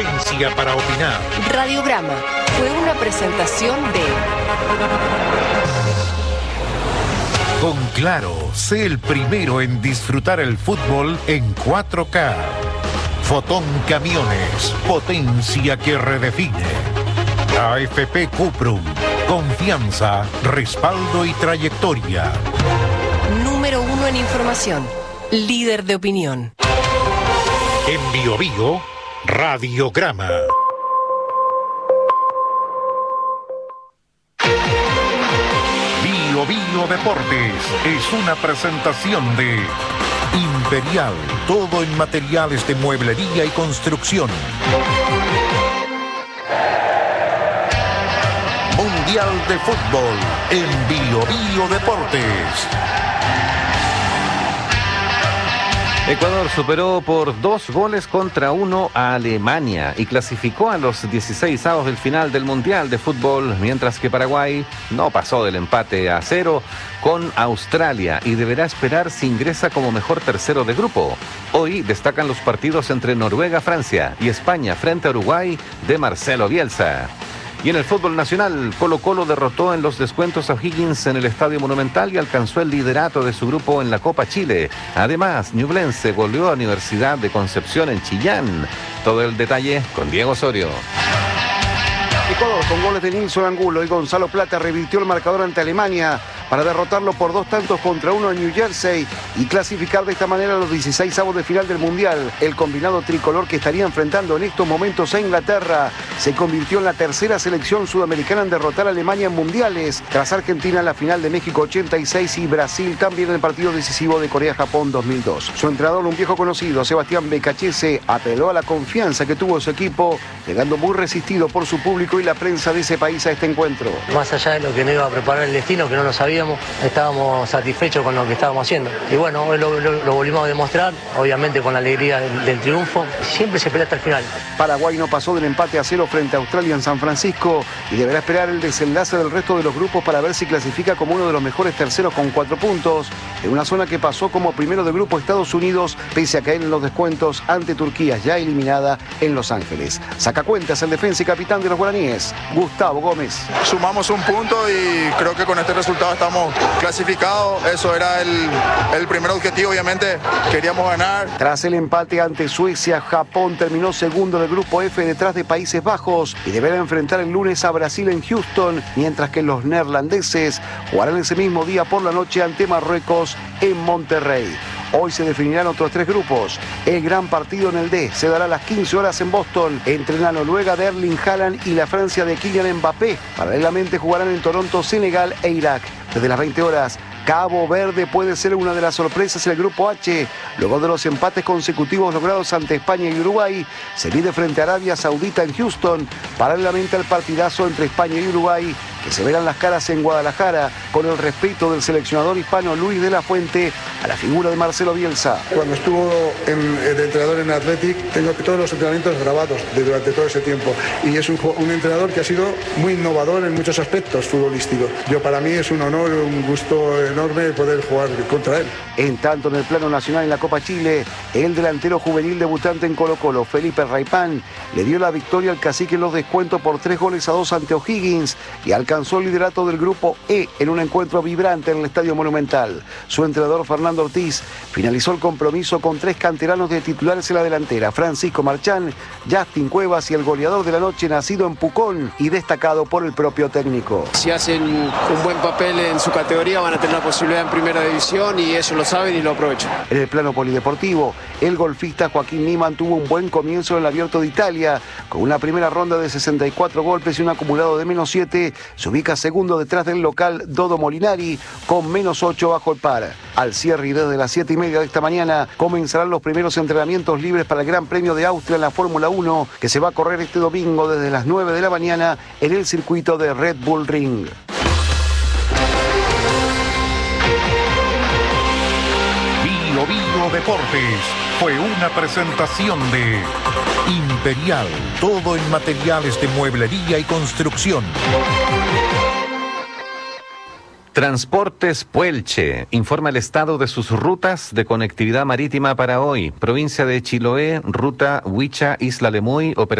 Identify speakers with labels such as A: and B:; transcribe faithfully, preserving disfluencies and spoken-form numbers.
A: Potencia para opinar.
B: Radiograma fue una presentación de...
A: Con Claro, sé el primero en disfrutar el fútbol en cuatro K. Fotón Camiones, potencia que redefine. A F P Cuprum, confianza, respaldo y trayectoria.
B: Número uno en información, líder de opinión.
A: En Bio Bio, Radiograma. Bio Bio Deportes es una presentación de Imperial, todo en materiales de mueblería y construcción. Mundial de Fútbol en Bio Bio Deportes.
C: Ecuador superó por dos goles contra uno a Alemania y clasificó a los dieciséis avos del final del Mundial de Fútbol, mientras que Paraguay no pasó del empate a cero con Australia y deberá esperar si ingresa como mejor tercero de grupo. Hoy destacan los partidos entre Noruega-Francia y España frente a Uruguay de Marcelo Bielsa. Y en el fútbol nacional, Colo-Colo derrotó en los descuentos a O'Higgins en el Estadio Monumental y alcanzó el liderato de su grupo en la Copa Chile. Además, Ñublense goleó a Universidad de Concepción en Chillán. Todo el detalle con Diego Osorio.
D: Ecuador, con goles de Nilson Angulo y Gonzalo Plata, revirtió el marcador ante Alemania para derrotarlo por dos tantos contra uno en New Jersey y clasificar de esta manera a los dieciséis avos de final del Mundial. El combinado tricolor que estaría enfrentando en estos momentos a Inglaterra se convirtió en la tercera selección sudamericana en derrotar a Alemania en mundiales, tras Argentina en la final de México ochenta y seis y Brasil también en el partido decisivo de Corea-Japón dos mil dos. Su entrenador, un viejo conocido, Sebastián Becachese, apeló a la confianza que tuvo su equipo, llegando muy resistido por su público y la prensa de ese país a este encuentro.
E: Más allá de lo que no iba a preparar el destino, que no lo sabíamos, estábamos satisfechos con lo que estábamos haciendo. Y bueno, hoy lo, lo, lo volvimos a demostrar, obviamente con la alegría del, del triunfo. Siempre se pelea hasta el final.
D: Paraguay no pasó del empate a cero frente a Australia en San Francisco y deberá esperar el desenlace del resto de los grupos para ver si clasifica como uno de los mejores terceros con cuatro puntos, en una zona que pasó como primero de grupo Estados Unidos, pese a caer en los descuentos ante Turquía, ya eliminada en Los Ángeles. Saca cuentas el defensa y capitán de los guaraníes, Gustavo Gómez.
F: Sumamos un punto y creo que con este resultado estamos clasificados. Eso era el, el primer objetivo, obviamente queríamos ganar.
D: Tras el empate ante Suecia, Japón terminó segundo del grupo F detrás de Países Bajos y deberá enfrentar el lunes a Brasil en Houston, mientras que los neerlandeses jugarán ese mismo día por la noche ante Marruecos en Monterrey. Hoy se definirán otros tres grupos. El gran partido en el D se dará a las quince horas en Boston entre la Noruega de Erling Haaland y la Francia de Kylian Mbappé. Paralelamente jugarán en Toronto, Senegal e Irak. Desde las veinte horas, Cabo Verde puede ser una de las sorpresas en el grupo H. Luego de los empates consecutivos logrados ante España y Uruguay, se mide frente a Arabia Saudita en Houston, paralelamente al partidazo entre España y Uruguay, que se verán las caras en Guadalajara, con el respeto del seleccionador hispano Luis de la Fuente a la figura de Marcelo Bielsa.
G: Cuando estuvo en, de entrenador en Athletic, tengo todos los entrenamientos grabados de durante todo ese tiempo. Y es un, un entrenador que ha sido muy innovador en muchos aspectos futbolísticos. Yo, para mí es un honor, un gusto enorme poder jugar contra él.
D: En tanto, en el plano nacional en la Copa Chile, el delantero juvenil debutante en Colo-Colo, Felipe Raipán, le dio la victoria al Cacique en los descuentos por tres goles a dos ante O'Higgins y alcanzó el liderato del grupo E en un encuentro vibrante en el Estadio Monumental. Su entrenador, Fernando Ortiz, finalizó el compromiso con tres canteranos de titulares en la delantera: Francisco Marchán, Justin Cuevas y el goleador de la noche, nacido en Pucón y destacado por el propio técnico.
H: Si hacen un buen papel en su categoría, van a tener la posibilidad en primera división y eso lo saben y lo aprovechan.
D: En el plano polideportivo, el golfista Joaquín Niemann tuvo un buen comienzo en el Abierto de Italia. Con una primera ronda de sesenta y cuatro golpes y un acumulado de menos siete, se ubica segundo detrás del local Dodo Molinari con menos ocho bajo el par. Al cierre y desde las siete y media de esta mañana comenzarán los primeros entrenamientos libres para el Gran Premio de Austria en la Fórmula uno, que se va a correr este domingo desde las nueve de la mañana en el circuito de Red Bull Ring.
A: Bio Bio Deportes fue una presentación de Imperial, todo en materiales de mueblería y construcción.
C: Transportes Puelche informa el estado de sus rutas de conectividad marítima para hoy. Provincia de Chiloé, ruta Huicha, Isla Lemoy, operación